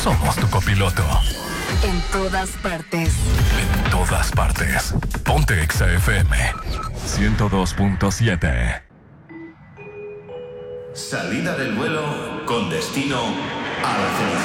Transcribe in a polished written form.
somos tu copiloto. En todas partes. En todas partes. Ponte Exa FM 102.7. Salida del vuelo con destino a la felicidad.